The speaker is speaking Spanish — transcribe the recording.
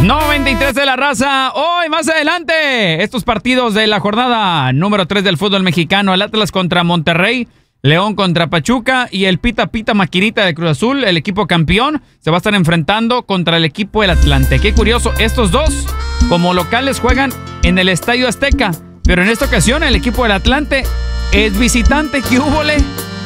93 de la raza. Hoy, más adelante, estos partidos de la jornada número 3 del fútbol mexicano. El Atlas contra Monterrey, León contra Pachuca y el Pita Pita Maquinita de Cruz Azul, el equipo campeón, se va a estar enfrentando contra el equipo del Atlante. Qué curioso, estos dos como locales juegan en el Estadio Azteca, pero en esta ocasión el equipo del Atlante es visitante. ¿Qué húbole?